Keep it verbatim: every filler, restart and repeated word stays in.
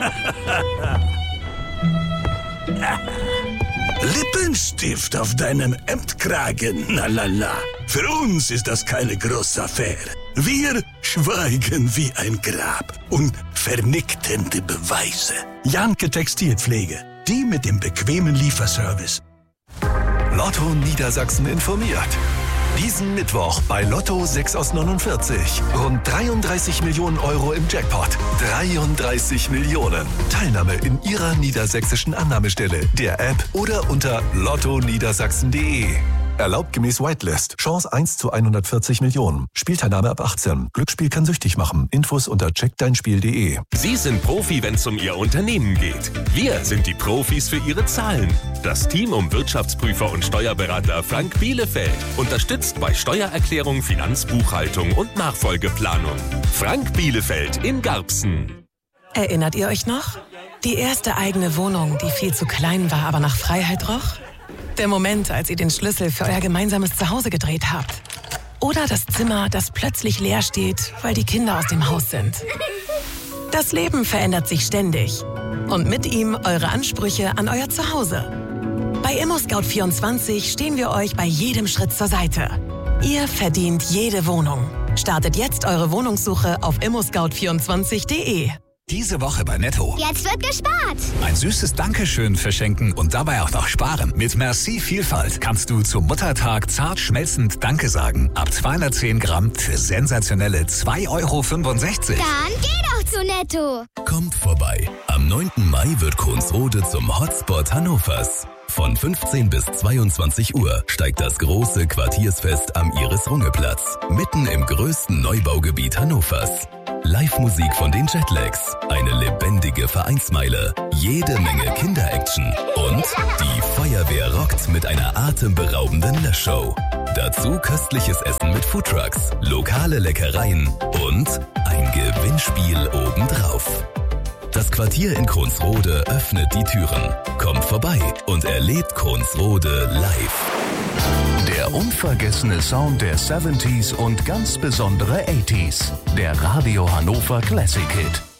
Lippenstift auf deinem Hemdkragen, na la la. Für uns ist das keine große Affäre. Wir schweigen wie ein Grab und vernichtende Beweise. Janke Textilpflege, die mit dem bequemen Lieferservice. Lotto Niedersachsen informiert. Diesen Mittwoch bei Lotto sechs aus neunundvierzig. Rund dreiunddreißig Millionen Euro im Jackpot. dreiunddreißig Millionen. Teilnahme in Ihrer niedersächsischen Annahmestelle, der App oder unter lotto niedersachsen punkt de. Erlaubt gemäß Whitelist. Chance eins zu hundertvierzig Millionen. Spielteilnahme ab achtzehn. Glücksspiel kann süchtig machen. Infos unter check dein spiel punkt de. Sie sind Profi, wenn es um Ihr Unternehmen geht. Wir sind die Profis für Ihre Zahlen. Das Team um Wirtschaftsprüfer und Steuerberater Frank Bielefeld unterstützt bei Steuererklärung, Finanzbuchhaltung und Nachfolgeplanung. Frank Bielefeld in Garbsen. Erinnert ihr euch noch? Die erste eigene Wohnung, die viel zu klein war, aber nach Freiheit roch? Der Moment, als ihr den Schlüssel für euer gemeinsames Zuhause gedreht habt. Oder das Zimmer, das plötzlich leer steht, weil die Kinder aus dem Haus sind. Das Leben verändert sich ständig. Und mit ihm eure Ansprüche an euer Zuhause. Bei ImmoScout vierundzwanzig stehen wir euch bei jedem Schritt zur Seite. Ihr verdient jede Wohnung. Startet jetzt eure Wohnungssuche auf immo scout vierundzwanzig punkt de. Diese Woche bei Netto. Jetzt wird gespart. Ein süßes Dankeschön verschenken und dabei auch noch sparen. Mit Merci Vielfalt kannst du zum Muttertag zart schmelzend Danke sagen. Ab zweihundertzehn Gramm für sensationelle zwei Euro fünfundsechzig. Dann geh doch zu Netto. Kommt vorbei. Am neunten Mai wird Kronsrode zum Hotspot Hannovers. Von fünfzehn bis zweiundzwanzig Uhr steigt das große Quartiersfest am Iris-Runge-Platz. Mitten im größten Neubaugebiet Hannovers. Live-Musik von den Jetlags, eine lebendige Vereinsmeile, jede Menge Kinder-Action und die Feuerwehr rockt mit einer atemberaubenden Löschshow. Dazu köstliches Essen mit Foodtrucks, lokale Leckereien und ein Gewinnspiel obendrauf. Das Quartier in Kronsrode öffnet die Türen. Kommt vorbei und erlebt Kronsrode live. Der unvergessene Sound der siebziger und ganz besondere achtziger. Der Radio Hannover Classic Hit.